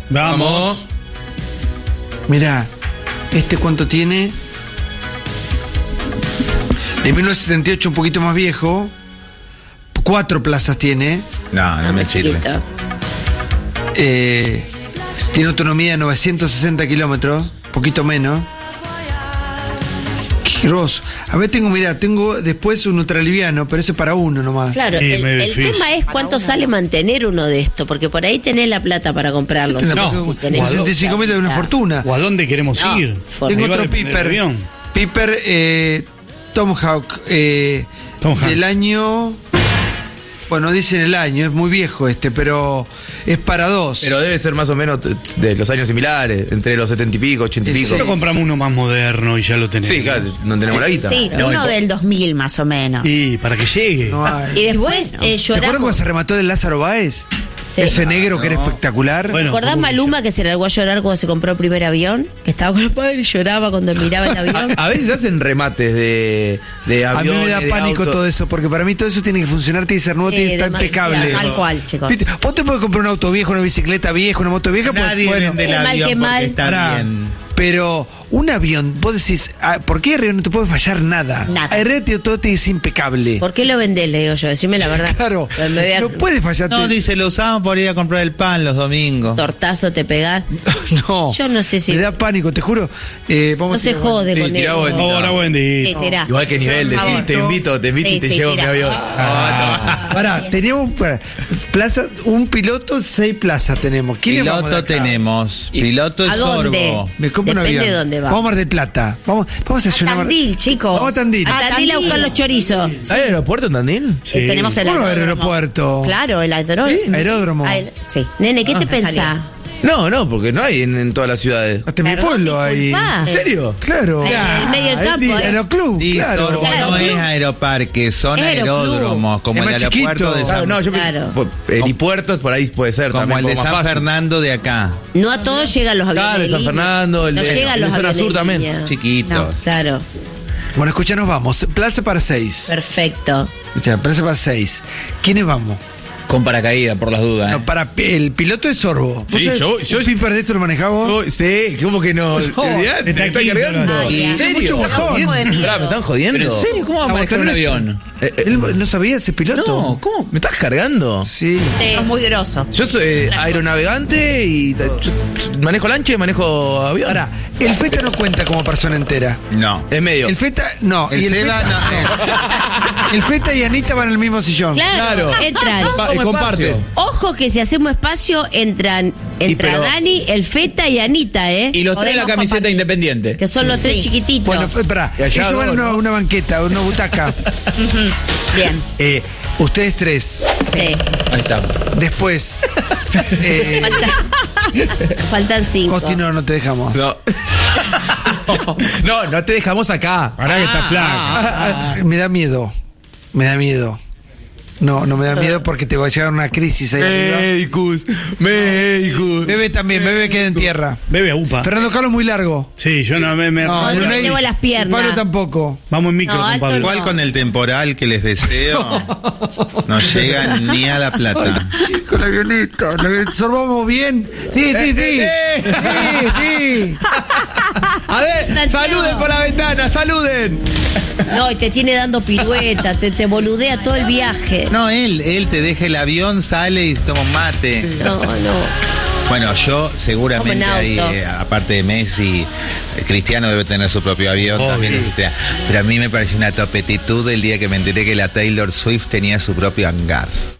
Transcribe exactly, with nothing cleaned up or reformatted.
Vamos. Mirá, ¿este cuánto tiene? De mil novecientos setenta y ocho, un poquito más viejo. Cuatro plazas tiene. No, no me sirve. Chiquito. Eh, tiene autonomía de novecientos sesenta kilómetros, poquito menos. Qué grosso. A ver, tengo, mirá, tengo después un ultraliviano, pero ese es para uno nomás. Claro, Sí, el, medio el difícil. tema es cuánto sale mantener uno de estos, porque por ahí tenés la plata para comprarlo. Este No, Si tenés sesenta y cinco mil es una plata. fortuna. ¿O a dónde queremos No, ir? por- Tengo Ahí va a otro depender Piper. del avión. Piper eh, Tomahawk eh, Tomahawk. del año. Bueno, dicen el año, es muy viejo este, pero es para dos. Pero debe ser más o menos t- de los años similares, entre los setenta y pico, ochenta y Sí. pico. Pero compramos uno más moderno y ya lo tenemos. Sí, claro, no tenemos la guita. Sí, No, uno el- del dos mil más o menos. Y para que llegue. No hay. Y después Bueno. eh, ¿Se acuerdan lloramos. cuando se remató del Lázaro Báez? Sí. Ese negro que era espectacular. Bueno, ¿Recordás ¿cómo Maluma que se largó a llorar cuando se compró el primer avión? Que estaba con el padre y lloraba cuando miraba el avión. A, a veces hacen remates de, de A mí aviones, me da de pánico autos. todo eso, porque para mí todo eso tiene que funcionar, tiene que ser nuevo, Sí, tiene que estar demasiado. impecable. Tal cual, chicos. ¿Viste? Vos te puedes comprar un auto viejo, una bicicleta vieja, una moto vieja, pues Nadie bueno. vende el Es mal avión que porque mal. está Pará, bien. pero un avión, vos decís, ah, ¿por qué arriba no te puede fallar nada? Nada. Arriba te- todo te es impecable. ¿Por qué lo vendés? Le digo yo, decime la verdad. Claro, Pues me voy a- no puede fallarte. No, dice, lo usaban por ir a comprar el pan los domingos. Tortazo te pegás. No, Yo no sé si- me da pánico, te juro. Eh, vamos No a se tirar- jode Sí, con tirá eso. buen- Ahora, Wendy. Sí, tirá. Igual que nivel, Por decís, favor. te invito, te invito Sí, y te sí, llevo tira. mi avión. Ah, Pará, teníamos para- plazas, un piloto, seis plazas tenemos. ¿Quiénes vamos de Piloto acá? tenemos. Y- Piloto ¿A es dónde? sorbo. Me compro un Depende avión. de dónde va. Vamos a Mar del Plata. Vamos, vamos a A hacer una. Tandil, chicos. Vamos a Tandil. A Tandil a buscar los chorizos. ¿Hay aeropuerto en Tandil? Sí. Eh, tenemos el ¿Cómo no hay aeródromo. aeropuerto? Claro, el aeródromo. Aeródromo. Ah, el- Sí. Nene, ¿qué Ah, te me pensás? salió. No, no, porque no hay en, en todas las ciudades. Hasta en mi Perdón, pueblo hay. disculpa. ¿En serio? Claro. Ahí, en el medio del Ah, campo, el ¿eh? Aeroclub, Sí, claro. sorbo Claro, no club. es aeroparque, son Es aeroclub. aeródromos, como Es el más aeropuerto chiquito. de Claro, San, no, yo Claro. pues, helipuertos por ahí puede ser como también. el de como San más fácil. Fernando de acá, No a todos llegan los aviones. Claro, de el San línea. Fernando, el no de- llegan el los de zona aviones sur de también. línea. chiquitos. Claro, Bueno, escucha, nos vamos. Plaza para seis. perfecto. Escucha, plaza para seis. ¿Quiénes vamos? Con paracaídas, por las dudas. No, ¿eh? para el piloto es Sorbo. Sí, ¿Vos sabés- yo- yo- ¿Un Piper de esto lo manejamos? Oh, sí, ¿cómo que no? No, Olvidate, está me está aquí, cargando. pero- Ay, ¿En ya. serio? Mucho bajón. Un poco de miedo. Pará, ¿me están jodiendo? ¿Pero en serio? ¿Cómo va a Ah, manejar un ¿vos tenés avión? Eh, eh, ¿Él no sabía ese piloto? No, ¿cómo? ¿Me estás cargando? Sí. Sí. Es muy grosso. Yo soy eh, aeronavegante y eh, yo manejo lancha y manejo avión. Ahora, el Feta no cuenta como persona entera. No. Es medio. El Feta, no. El y el, Seba Feta, no es. el Feta y Anita van en el mismo sillón. Claro, Claro. entran. Va, eh, Como comparte. espacio. Ojo que si hacemos espacio entran entra pero- Dani, el Feta y Anita, ¿eh? Y los tres la Podemos camiseta compartir. independiente. Que son los tres Sí. chiquititos. Bueno, fue- pará. Y allá Ellos van a dos, una, ¿no? una banqueta, una butaca. Bien. Eh, ustedes tres. sí. Ahí está. Después. eh, Faltan, faltan cinco. Costi, no, no te dejamos. No. no, no te dejamos acá. Pará que está flaca. Ah, me da miedo. Me da miedo. No, no me da miedo porque te va a llegar una crisis ahí arriba. Médicos, médicos. Bebe también, Bebe queda en tierra. Bebe a upa. Fernando Carlos muy largo. Sí, yo no me. me- No, No te Brunei- metemos las piernas. Pablo tampoco. Vamos en micro, No, alto compadre. no. Igual con el temporal que les deseo, no llegan ni a La Plata. Con la avioneta. La avioneta. ¿Sorbamos bien? Sí, sí, sí. Sí, sí. A ver, Santiago. saluden por la ventana, saluden. No, y te tiene dando pirueta, te, te boludea todo el viaje. No, él, él te deja el avión, sale y toma un mate. No, no. Bueno, yo seguramente Como en ahí, auto. eh, aparte de Messi, eh, Cristiano debe tener su propio avión también, etcétera. Pero a mí me pareció una topetitud el día que me enteré que la Taylor Swift tenía su propio hangar.